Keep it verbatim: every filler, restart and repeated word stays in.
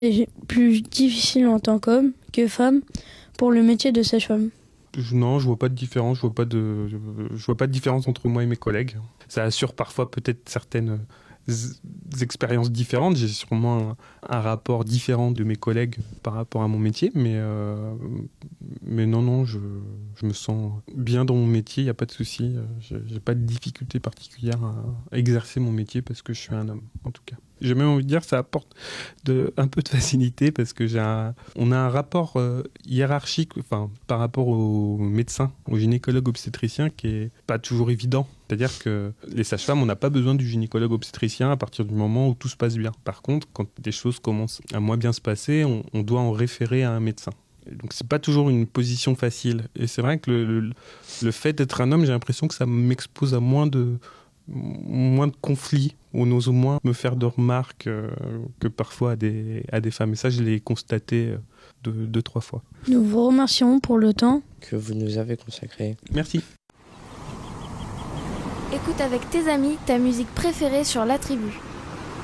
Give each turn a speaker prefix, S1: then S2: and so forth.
S1: C'est plus difficile en tant qu'homme que femme pour le métier de sage-femme.
S2: Je- Non, je vois pas de différence. Je vois pas de, je vois pas de différence entre moi et mes collègues. Ça assure parfois peut-être certaines z- expériences différentes. J'ai sûrement un, un rapport différent de mes collègues par rapport à mon métier, mais euh, mais non, non, je, je me sens bien dans mon métier. Il y a pas de souci. Euh, J'ai j'ai pas de difficulté particulière à, à exercer mon métier parce que je suis un homme, en tout cas. J'ai même envie de dire que ça apporte de, un peu de facilité parce que j'ai un, on a un rapport euh, hiérarchique, enfin, par rapport aux médecins, aux gynécologues obstétriciens qui est pas toujours évident. C'est-à-dire que les sages-femmes, on n'a pas besoin du gynécologue obstétricien à partir du moment où tout se passe bien. Par contre, quand des choses commencent à moins bien se passer, on, on doit en référer à un médecin. Et donc c'est pas toujours une position facile. Et c'est vrai que le, le, le fait d'être un homme, j'ai l'impression que ça m'expose à moins de, moins de conflits, on ose moins me faire de remarques euh, que parfois à des, à des femmes. Et ça, je l'ai constaté euh, deux, deux, trois fois.
S1: Nous vous remercions pour le temps
S3: que vous nous avez consacré.
S2: Merci.
S4: Écoute avec tes amis ta musique préférée sur La Tribu.